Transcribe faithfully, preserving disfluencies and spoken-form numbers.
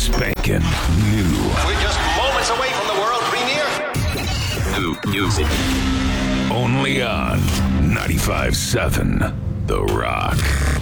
spanking new. We're just moments away from the world premiere. New music. Only on ninety-five point seven The Rock.